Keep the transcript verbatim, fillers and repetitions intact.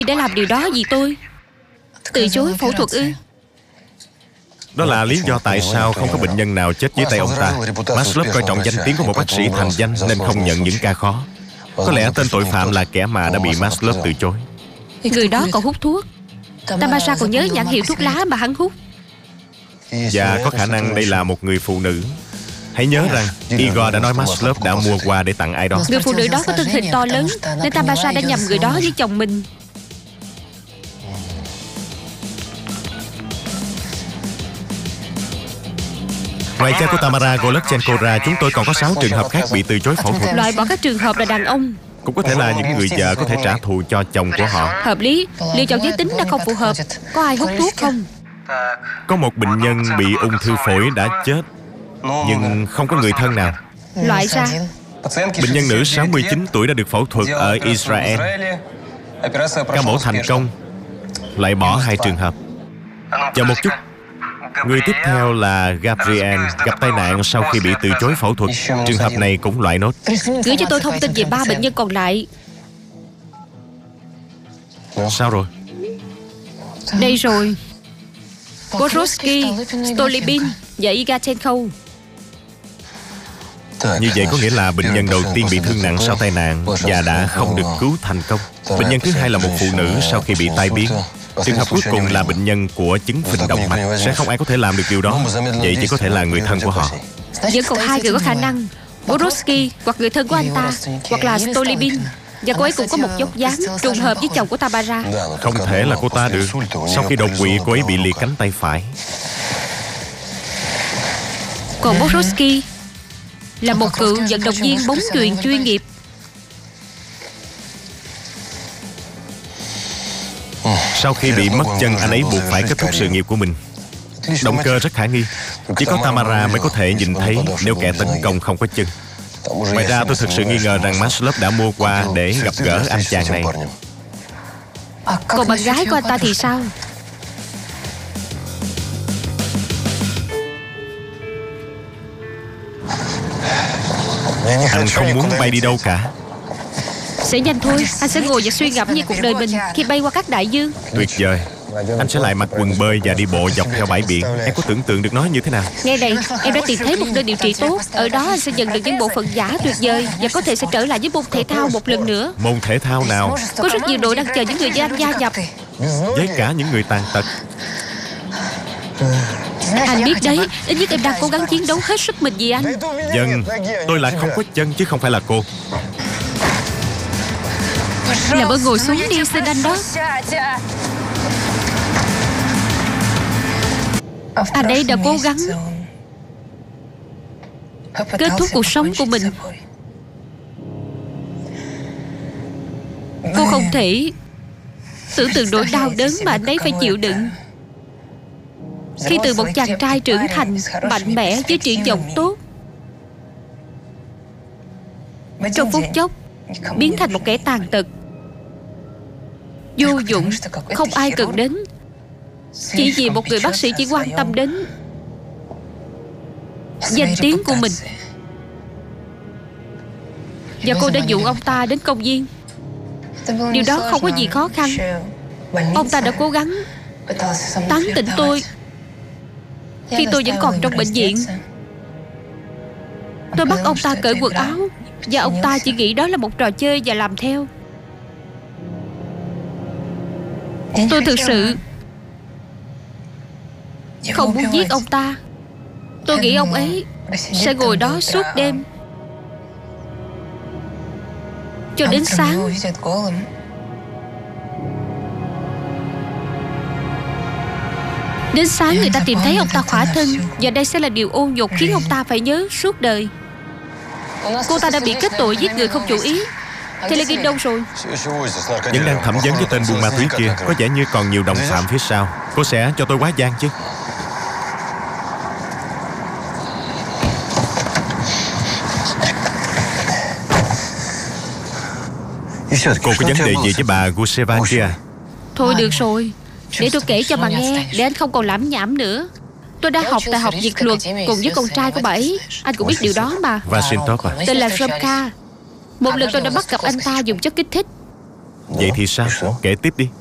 để làm điều đó vì tôi? Từ chối phẫu thuật ư? Đó là lý do tại sao không có bệnh nhân nào chết dưới tay ông ta. Maslov coi trọng danh tiếng của một bác sĩ thành danh nên không nhận những ca khó. Có lẽ tên tội phạm là kẻ mà đã bị Maslov từ chối. Người đó còn hút thuốc. Tamara còn nhớ nhãn hiệu thuốc lá mà hắn hút. Và có khả năng đây là một người phụ nữ. Hãy nhớ rằng Igor đã nói Maslov đã mua quà để tặng ai đó. Người phụ nữ đó có thân hình to lớn nên Tamara đã nhầm người đó với chồng mình. Ngoài cha của Tamara Golubchenko ra, chúng tôi còn có sáu trường hợp khác bị từ chối phẫu thuật. Loại bỏ các trường hợp là đàn ông. Cũng có thể là những người vợ có thể trả thù cho chồng của họ. Hợp lý. Lựa chọn giới tính đã không phù hợp. Có ai hút thuốc không? Có một bệnh nhân bị ung thư phổi đã chết, nhưng không có người thân nào. Loại ra. Bệnh nhân nữ sáu mươi chín tuổi đã được phẫu thuật ở Israel. Ca mổ thành công, loại bỏ hai trường hợp. Chờ một chút. Người tiếp theo là Gabriel, gặp tai nạn sau khi bị từ chối phẫu thuật. Trường hợp này cũng loại nốt. Gửi cho tôi thông tin về ba bệnh nhân còn lại. Sao rồi? Đây rồi. Borovsky, Stolypin và Igachenko. Như vậy có nghĩa là bệnh nhân đầu tiên bị thương nặng sau tai nạn và đã không được cứu thành công. Bệnh nhân thứ hai là một phụ nữ sau khi bị tai biến. Trường hợp cuối cùng là bệnh nhân của chứng phình động mạch. Sẽ không ai có thể làm được điều đó. Vậy chỉ có thể là người thân của họ. Vẫn còn hai người có khả năng. Borovsky hoặc người thân của anh ta, hoặc là Stolypin. Và cô ấy cũng có một dốc dáng trùng hợp với chồng của Tamara. Không thể là cô ta được. Sau khi đột quỵ, cô ấy bị liệt cánh tay phải. Còn Borovsky là một cựu vận động viên bóng chuyền chuyên nghiệp. Sau khi bị mất chân, anh ấy buộc phải kết thúc sự nghiệp của mình. Động cơ rất khả nghi. Chỉ có Tamara mới có thể nhìn thấy nếu kẻ tấn công không có chân. Ngoài ra tôi thực sự nghi ngờ rằng Maslov đã mua qua để gặp gỡ anh chàng này. Còn bạn gái của anh ta thì sao? Anh không muốn bay đi đâu cả. Sẽ nhanh thôi. Anh sẽ ngồi và suy ngẫm về cuộc đời mình khi bay qua các đại dương. Tuyệt vời. Anh sẽ lại mặc quần bơi và đi bộ dọc theo bãi biển. Em có tưởng tượng được nó như thế nào? Nghe đây, em đã tìm thấy một nơi điều trị tốt. Ở đó anh sẽ nhận được những bộ phận giả tuyệt vời và có thể sẽ trở lại với môn thể thao một lần nữa. Môn thể thao nào? Có rất nhiều đội đang chờ những người như anh gia nhập. Với cả những người tàn tật. Anh biết đấy, ít nhất em đang cố gắng chiến đấu hết sức mình vì anh. Vâng, tôi lại không có chân chứ không phải là cô. Làm ơn ngồi xuống đi, xin anh đó. Anh ấy đã cố gắng kết thúc cuộc sống của mình. Cô không thể tưởng tượng nỗi đau đớn mà anh ấy phải chịu đựng khi từ một chàng trai trưởng thành, mạnh mẽ với triển vọng tốt, trong phút chốc biến thành một kẻ tàn tật, vô dụng, không ai cần đến, chỉ vì một người bác sĩ chỉ quan tâm đến danh tiếng của mình. Và cô đã dụ ông ta đến công viên. Điều đó không có gì khó khăn. Ông ta đã cố gắng tán tỉnh tôi khi tôi vẫn còn trong bệnh viện. Tôi bắt ông ta cởi quần áo và ông ta chỉ nghĩ đó là một trò chơi và làm theo. Tôi thực sự không muốn giết ông ta. Tôi nghĩ ông ấy sẽ ngồi đó suốt đêm cho đến sáng. Đến sáng người ta tìm thấy ông ta khỏa thân. Và đây sẽ là điều ôn nhục khiến ông ta phải nhớ suốt đời. Cô ta đã bị kết tội giết người không chủ ý. Telegin đâu rồi? Vẫn đang thẩm vấn với tên buôn ma túy kia. Có vẻ như còn nhiều đồng phạm phía sau. Cô sẽ cho tôi quá giang chứ? Cô có vấn đề gì với bà Guseva kia? Thôi được rồi, để tôi kể cho bà nghe, để anh không còn lãm nhảm nữa. Tôi đã học tại học Việt luật cùng với con trai của bà ấy. Anh cũng biết điều đó mà. Vasintov à? Tên là Romka. Một lần tôi đã bắt gặp anh ta dùng chất kích thích. Vậy thì sao? Kể tiếp đi.